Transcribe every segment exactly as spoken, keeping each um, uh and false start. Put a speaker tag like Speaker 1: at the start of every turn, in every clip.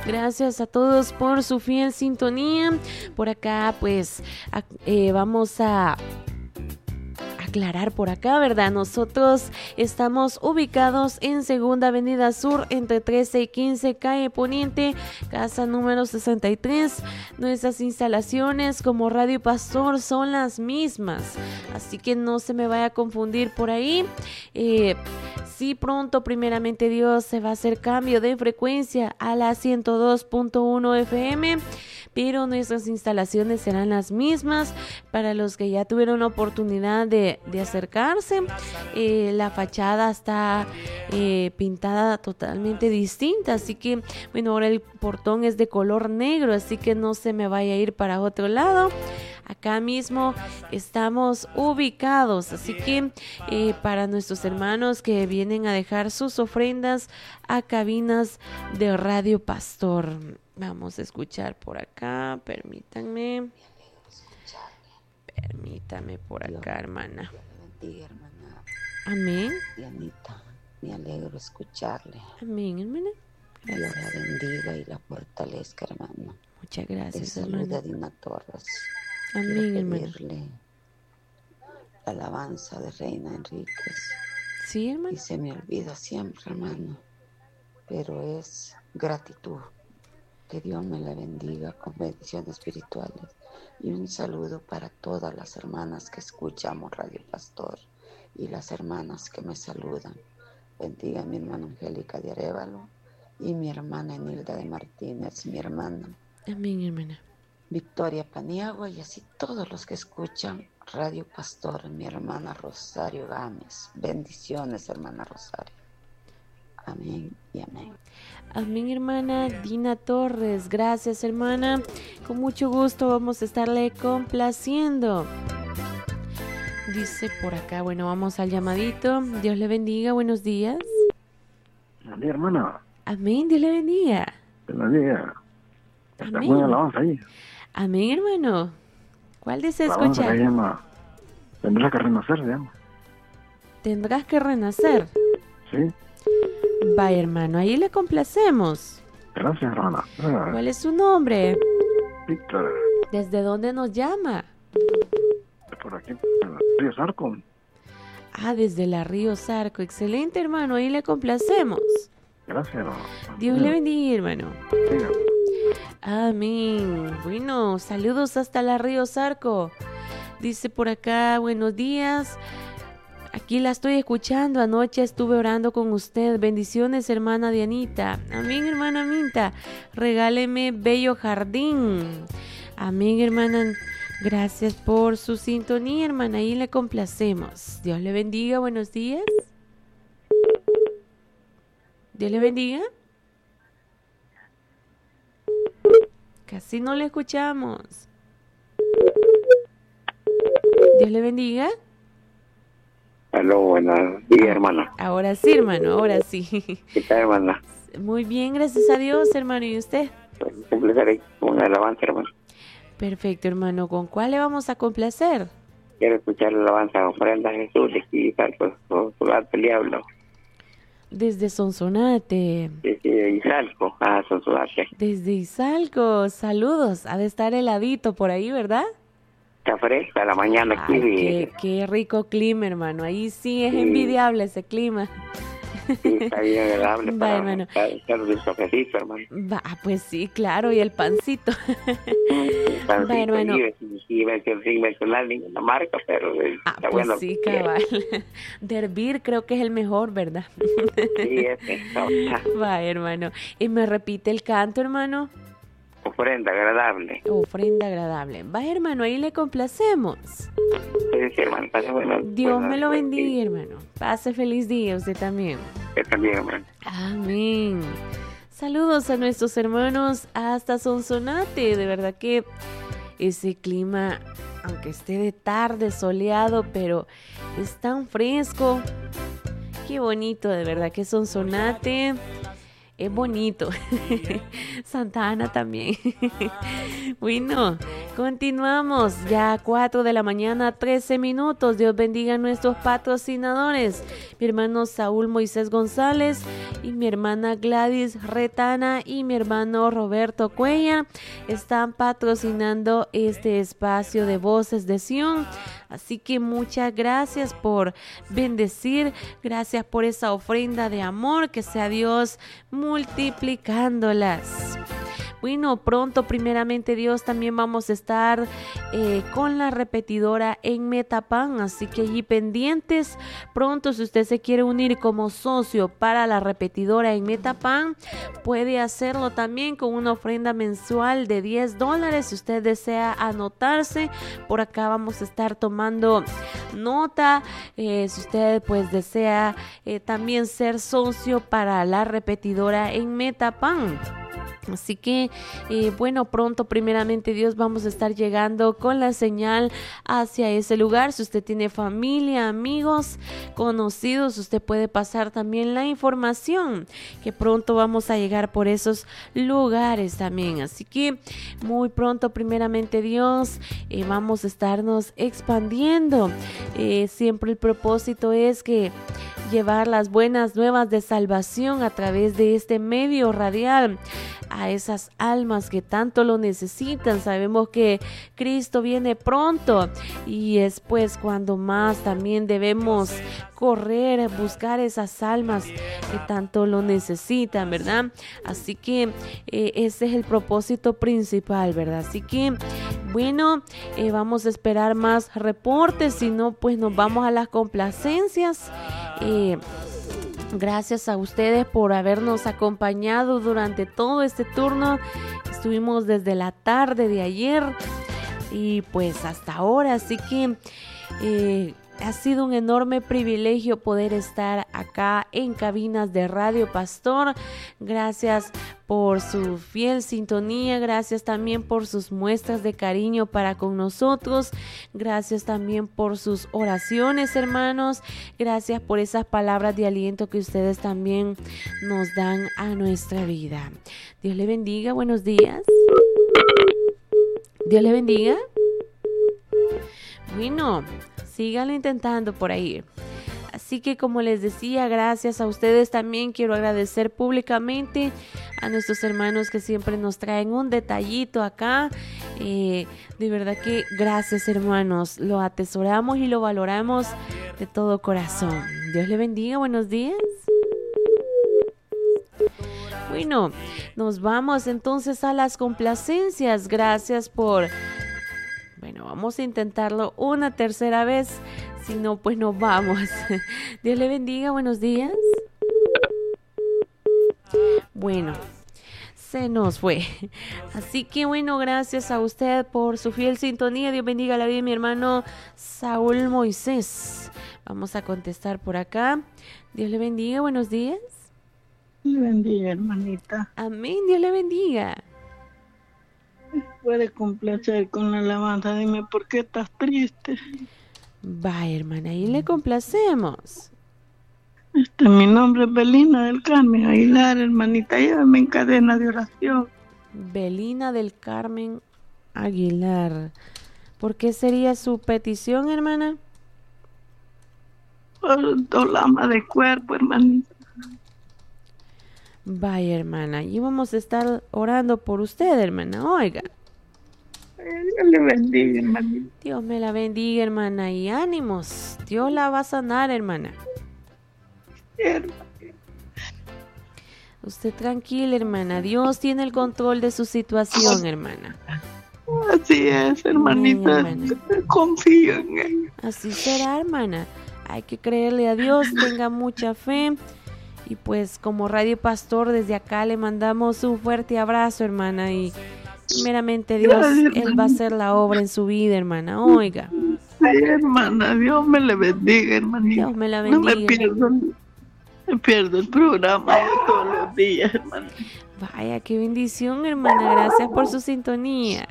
Speaker 1: Gracias a todos por su fiel sintonía. Por acá, pues, a, eh, vamos a aclarar por acá, ¿verdad? Nosotros estamos ubicados en Segunda Avenida Sur, entre trece y quince, calle Poniente, casa número sesenta y tres. Nuestras instalaciones como Radio Pastor son las mismas, así que no se me vaya a confundir por ahí. Eh, sí, pronto, primeramente Dios, se va a hacer cambio de frecuencia a la ciento dos punto uno F M, pero nuestras instalaciones serán las mismas. Para los que ya tuvieron la oportunidad de, de acercarse, eh, la fachada está eh, pintada totalmente distinta, así que bueno, ahora el portón es de color negro, así que no se me vaya a ir para otro lado. Acá mismo estamos ubicados, así que eh, para nuestros hermanos que vienen a dejar sus ofrendas a cabinas de Radio Pastor, vamos a escuchar por acá, permítanme. Permítame por acá, hermana.
Speaker 2: Bendiga, hermana.
Speaker 1: Amén.
Speaker 2: Dianita, me alegro escucharle.
Speaker 1: Amén, hermana.
Speaker 2: Dios la bendiga y la fortalezca, hermana.
Speaker 1: Muchas gracias,
Speaker 2: Te
Speaker 1: hermana.
Speaker 2: saluda Dina Torres.
Speaker 1: Amén, hermana.
Speaker 2: Pedirle la alabanza de Reina Enríquez.
Speaker 1: Sí, hermana.
Speaker 2: Y se me olvida siempre, hermano. Pero es gratitud. Que Dios me la bendiga con bendiciones espirituales. Y un saludo para todas las hermanas que escuchamos Radio Pastor y las hermanas que me saludan. Bendiga a mi hermana Angélica de Arévalo y mi hermana Enilda de Martínez, mi hermana.
Speaker 1: Amén, hermana.
Speaker 2: Victoria Paniagua y así todos los que escuchan Radio Pastor, mi hermana Rosario Gámez. Bendiciones, hermana Rosario. Amén y amén.
Speaker 1: Amén, hermana Dina Torres. Gracias, hermana. Con mucho gusto vamos a estarle complaciendo. Dice por acá, bueno, vamos al llamadito. Dios le bendiga, buenos días.
Speaker 3: Buenos días, hermana.
Speaker 1: Amén, Dios le bendiga.
Speaker 3: Buenos días. Está
Speaker 1: Amén.
Speaker 3: buena alabanza ahí.
Speaker 1: Amén, hermano. ¿Cuál desea
Speaker 3: La alabanza
Speaker 1: escuchar?
Speaker 3: se llama Tendrás que renacer, se llama.
Speaker 1: Tendrás que renacer.
Speaker 3: Sí.
Speaker 1: Vaya, hermano, ahí le complacemos.
Speaker 3: Gracias, hermana. Ah,
Speaker 1: ¿Cuál es su nombre?
Speaker 3: Víctor,
Speaker 1: ¿Desde dónde nos llama?
Speaker 3: por aquí, en Río Sarco.
Speaker 1: Ah, desde la Río Sarco. Excelente, hermano, ahí le complacemos.
Speaker 3: Gracias, hermano.
Speaker 1: Dios le bendiga, hermano.
Speaker 3: Sí.
Speaker 1: Amén. Bueno, saludos hasta la Río Sarco. Dice por acá, buenos días. Aquí la estoy escuchando. Anoche estuve orando con usted. Bendiciones, hermana Dianita. Amén, hermana Minta. Regáleme bello jardín. Amén, hermana. Gracias por su sintonía, hermana. Ahí le complacemos. Dios le bendiga. Buenos días. Dios le bendiga. Casi no le escuchamos. Dios le bendiga.
Speaker 4: Aló, buenos días, hermana.
Speaker 1: Ahora sí, hermano, ahora sí.
Speaker 4: ¿Qué tal, hermana?
Speaker 1: Muy bien, gracias a Dios, hermano. ¿Y usted?
Speaker 4: Pues, complaceré con una alabanza, hermano.
Speaker 1: Perfecto, hermano. ¿Con cuál le vamos a complacer?
Speaker 4: Quiero escuchar la alabanza Ofrenda a Jesús de aquí, Salco, Solar del Diablo.
Speaker 1: Desde Sonsonate.
Speaker 4: Desde Izalco, ah, Sonsonate.
Speaker 1: Desde Izalco. Saludos. Ha de estar heladito por ahí, ¿verdad?
Speaker 4: Está fresca la mañana aquí.
Speaker 1: Ay, qué, qué rico clima, hermano. Ahí sí es
Speaker 4: Sí.
Speaker 1: envidiable ese clima.
Speaker 4: Sí, está bien agradable
Speaker 1: Va,
Speaker 4: para
Speaker 1: hermano.
Speaker 4: estar estar de sofecito, hermano.
Speaker 1: Va, pues sí, claro. Y el pancito.
Speaker 4: Pancito,
Speaker 1: Va, hermano.
Speaker 4: y- y versión sin mencionar ninguna marca, pero eh,
Speaker 1: Ah,
Speaker 4: está
Speaker 1: pues
Speaker 4: bueno.
Speaker 1: sí, cabal. Dervir creo que es el mejor, ¿verdad?
Speaker 4: Sí, ese, está- está.
Speaker 1: Va, hermano. Y me repite el canto, hermano.
Speaker 4: Ofrenda agradable.
Speaker 1: Ofrenda agradable. Va, hermano, ahí le complacemos.
Speaker 4: Sí, sí, hermano, pase bueno.
Speaker 1: Dios
Speaker 4: bueno,
Speaker 1: me lo
Speaker 4: buen
Speaker 1: bendiga,
Speaker 4: día.
Speaker 1: hermano. Pase feliz día, usted también.
Speaker 4: Usted también, hermano.
Speaker 1: Amén. Saludos a nuestros hermanos hasta Sonsonate. De verdad que ese clima, aunque esté de tarde soleado, pero es tan fresco. Qué bonito, de verdad que Sonsonate. Es bonito. Santa Ana también. Bueno, continuamos. Ya cuatro de la mañana, trece minutos. Dios bendiga a nuestros patrocinadores. Mi hermano Saúl Moisés González y mi hermana Gladys Retana y mi hermano Roberto Cuellar están patrocinando este espacio de Voces de Sion. Así que muchas gracias por bendecir, gracias por esa ofrenda de amor, que sea Dios multiplicándolas. Bueno, pronto, primeramente Dios, también vamos a estar eh, con la repetidora en Metapan, así que allí pendientes. Pronto, si usted se quiere unir como socio para la repetidora en Metapan, puede hacerlo también con una ofrenda mensual de diez dólares. Si usted desea anotarse, por acá vamos a estar tomando nota. Eh, si usted pues desea eh, también ser socio para la repetidora en Metapan. Así que, eh, bueno, pronto, primeramente Dios, vamos a estar llegando con la señal hacia ese lugar. Si usted tiene familia, amigos, conocidos, usted puede pasar también la información, que pronto vamos a llegar por esos lugares también. Así que muy pronto, primeramente Dios, eh, vamos a estarnos expandiendo. Eh, siempre el propósito es que llevar las buenas nuevas de salvación a través de este medio radial a esas almas que tanto lo necesitan. Sabemos que Cristo viene pronto y es pues cuando más también debemos correr, buscar esas almas que tanto lo necesitan, ¿verdad? Así que eh, ese es el propósito principal, ¿verdad? Así que bueno, eh, vamos a esperar más reportes, si no pues nos vamos a las complacencias. Eh, Gracias a ustedes por habernos acompañado durante todo este turno. Estuvimos desde la tarde de ayer y pues hasta ahora. Así que eh, ha sido un enorme privilegio poder estar acá en cabinas de Radio Pastor. Gracias por su fiel sintonía, gracias también por sus muestras de cariño para con nosotros, gracias también por sus oraciones, hermanos, gracias por esas palabras de aliento que ustedes también nos dan a nuestra vida. Dios le bendiga, buenos días. Dios le bendiga. Bueno, síganlo intentando por ahí. Así que, como les decía, gracias a ustedes también quiero agradecer públicamente a nuestros hermanos que siempre nos traen un detallito acá. Eh, de verdad que gracias, hermanos. Lo atesoramos y lo valoramos de todo corazón. Dios le bendiga. Buenos días. Bueno, nos vamos entonces a las complacencias. Gracias por... Bueno, vamos a intentarlo una tercera vez. Si no, pues nos vamos. Dios le bendiga. Buenos días. Bueno, se nos fue. Así que bueno, gracias a usted por su fiel sintonía. Dios bendiga la vida de mi hermano Saúl Moisés. Vamos a contestar por acá. Dios le bendiga. Buenos días.
Speaker 5: Dios le bendiga, hermanita.
Speaker 1: Amén. Dios le bendiga.
Speaker 5: Puede complacer con la alabanza. Dime por qué estás triste.
Speaker 1: Va, hermana, ahí le complacemos.
Speaker 5: Este, mi nombre es Belina del Carmen Aguilar, hermanita. Llévame en cadena de oración.
Speaker 1: Belina del Carmen Aguilar. ¿Por qué sería su petición, hermana?
Speaker 5: Por dolama de cuerpo, hermanita.
Speaker 1: Vaya, hermana, y vamos a estar orando por usted, hermana. Oiga.
Speaker 5: Dios le bendiga, hermanita.
Speaker 1: Dios me la bendiga, hermana, y ánimos. Dios la va a sanar, hermana.
Speaker 5: Hermana.
Speaker 1: Usted tranquila, hermana. Dios tiene el control de su situación, hermana.
Speaker 5: Así es, hermanita.
Speaker 1: Amén, hermana.
Speaker 5: Confío en ella.
Speaker 1: Así será, hermana. Hay que creerle a Dios, tenga mucha fe. Y pues como Radio Pastor desde acá le mandamos un fuerte abrazo, hermana, y primeramente Dios, Él va a hacer la obra en su vida, hermana. Oiga.
Speaker 5: Sí, hermana, Dios me le bendiga, hermanita.
Speaker 1: Dios me la bendiga.
Speaker 5: No me pierdo, me pierdo el programa de todos los días, hermana.
Speaker 1: Vaya, qué bendición, hermana. Gracias por su sintonía.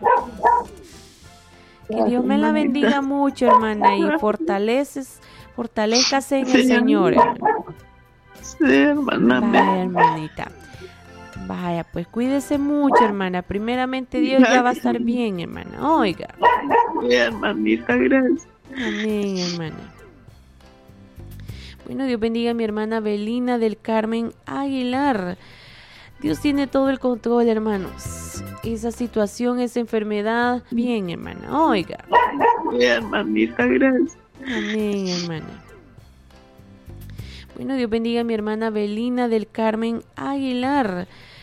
Speaker 1: Que Dios me la bendiga mucho, hermana, y fortaleces, fortalézcase en el Señor, hermana.
Speaker 5: Sí, hermana.
Speaker 1: Vaya, hermanita. Vaya, pues cuídese mucho, hermana. Primeramente Dios ya va a estar bien, hermana. Oiga.
Speaker 5: Sí, hermanita, gracias.
Speaker 1: Amén, hermana. Bueno, Dios bendiga a mi hermana Belina del Carmen Aguilar. Dios tiene todo el control, hermanos. Esa situación, esa enfermedad, bien, hermana. Oiga.
Speaker 5: Sí, hermanita, gracias.
Speaker 1: Amén, hermana. Bueno, Dios bendiga a mi hermana Belina del Carmen Aguilar.